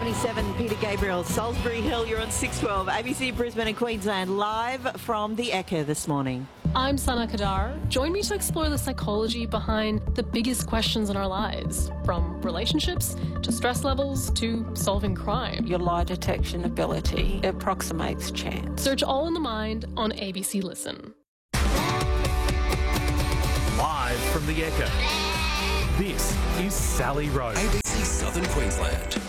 7:27, Peter Gabriel, Salisbury Hill. You're on 612, ABC Brisbane and Queensland, live from the Ekka this morning. I'm Sana Kadar. Join me to explore the psychology behind the biggest questions in our lives, from relationships to stress levels to solving crime. Your lie detection ability approximates chance. Search All in the Mind on ABC Listen. Live from the Ekka, this is Sally Rowe. ABC Southern Queensland.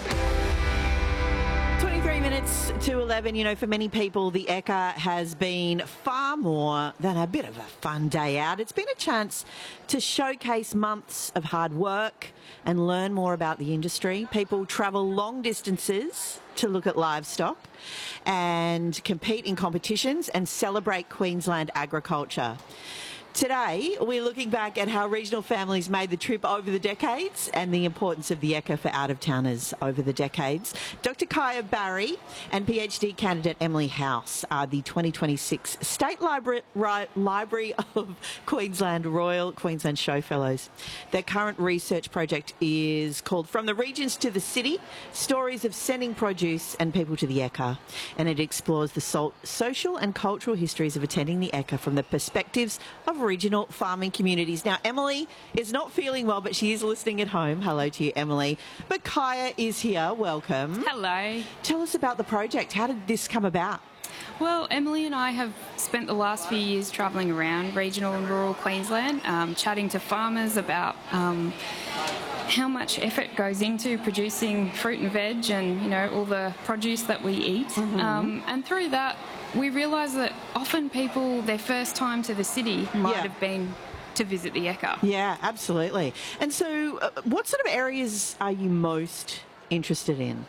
23 minutes to 11. You know, for many people, the Ekka has been far more than a bit of a fun day out. It's been a chance to showcase months of hard work and learn more about the industry. People travel long distances to look at livestock and compete in competitions and celebrate Queensland agriculture. Today, we're looking back at how regional families made the trip over the decades and the importance of the Ekka for out-of-towners over the decades. Dr. Kaya Barry and PhD candidate Emily House are the 2026 State Library of Queensland Royal Queensland Show Fellows. Their current research project is called From the Regions to the City, Stories of Sending Produce and People to the Ekka. And it explores the social and cultural histories of attending the Ekka from the perspectives of regional farming communities. Now, Emily is not feeling well, but she is listening at home. Hello to you, Emily. But Kaya is here. Welcome. Hello. Tell us about the project. How did this come about? Well, Emily and I have spent the last few years travelling around regional and rural Queensland, chatting to farmers about how much effort goes into producing fruit and veg and, you know, all the produce that we eat. And through that, we realise that often people, their first time to the city might have been to visit the Ekka. Yeah, absolutely. And so what sort of areas are you most interested in?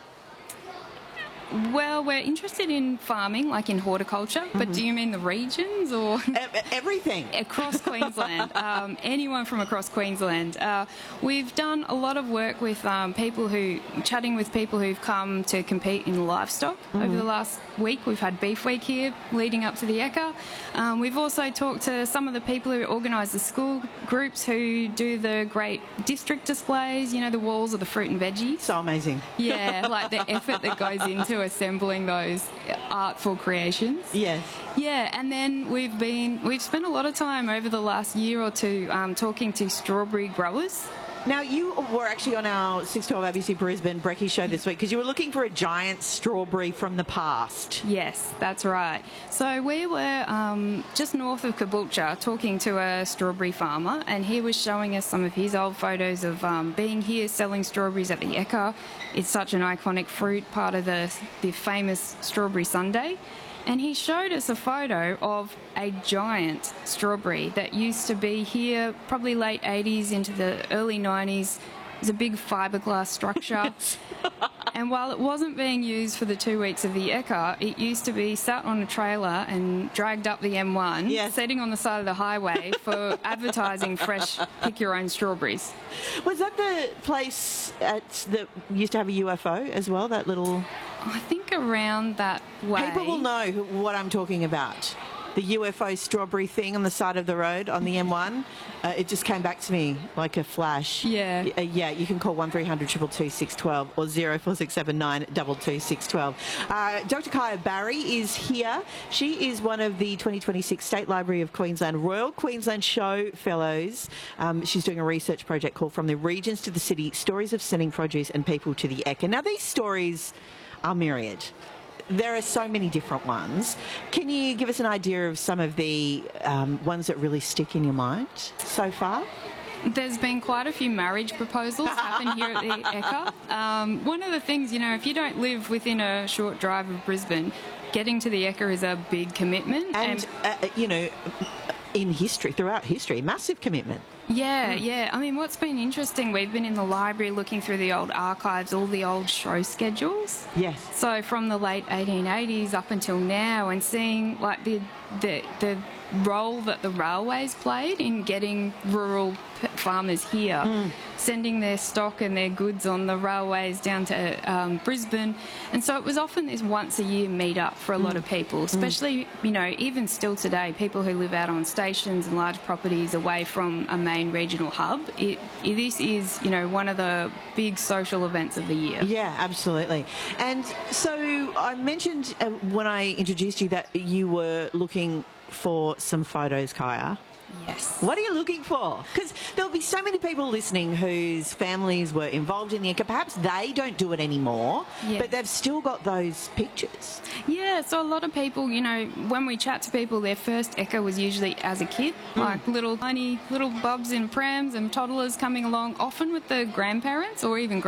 Well, we're interested in farming, like in horticulture, but do you mean the regions or...? Everything. Across Queensland, anyone from across Queensland. We've done a lot of work with chatting with people who've come to compete in livestock. Over the last week, we've had Beef Week here leading up to the Ekka. We've also talked to some of the people who organise the school groups who do the great district displays, you know, the walls of the fruit and veggies. So amazing. Yeah, like the effort that goes into assembling those artful creations. Yes. Yeah, and then we've spent a lot of time over the last year or two talking to strawberry growers. Now, you were actually on our 612 ABC Brisbane Brekkie show this week because you were looking for a giant strawberry from the past. Yes, that's right. So we were just north of Caboolture talking to a strawberry farmer, and he was showing us some of his old photos of being here selling strawberries at the Ekka. It's such an iconic fruit, part of the famous strawberry sundae. And he showed us a photo of a giant strawberry that used to be here probably late 80s into the early 90s. It was a big fiberglass structure. And while it wasn't being used for the 2 weeks of the Ekka, it used to be sat on a trailer and dragged up the M1, sitting on the side of the highway for advertising fresh pick-your-own strawberries. Was that the place that used to have a UFO as well, that little... I think around that way. People will know what I'm talking about. The UFO strawberry thing on the side of the road on the M1. It just came back to me like a flash. Yeah. Yeah, you can call 1300 222 612 or 04679 22 612. Dr. Kaya Barry is here. She is one of the 2026 State Library of Queensland Royal Queensland Show Fellows. She's doing a research project called From the Regions to the City, Stories of Sending Produce and People to the Ekka. Now, these stories are myriad. There are so many different ones. Can you give us an idea of some of the ones that really stick in your mind so far? There's been quite a few marriage proposals happen here at the Ekka. One of the things, you know, if you don't live within a short drive of Brisbane, getting to the Ekka is a big commitment. And you know, in history, throughout history, massive commitment. Yeah. I mean, what's been interesting, we've been in the library looking through the old archives, all the old show schedules. Yes. So from the late 1880s up until now, and seeing like the role that the railways played in getting rural farmers here, sending their stock and their goods on the railways down to Brisbane. And so it was often this once-a-year meet-up for a lot of people, especially, you know, even still today, people who live out on stations and large properties away from a main regional hub. This is, you know, one of the big social events of the year. Yeah, absolutely. And so I mentioned when I introduced you that you were looking for some photos, Kaya. Yes. What are you looking for? Because there'll be so many people listening whose families were involved in the Ekka. Perhaps they don't do it anymore, but they've still got those pictures. Yeah, so a lot of people, you know, when we chat to people, their first Ekka was usually as a kid, like little tiny little bubs in prams and toddlers coming along, often with the grandparents or even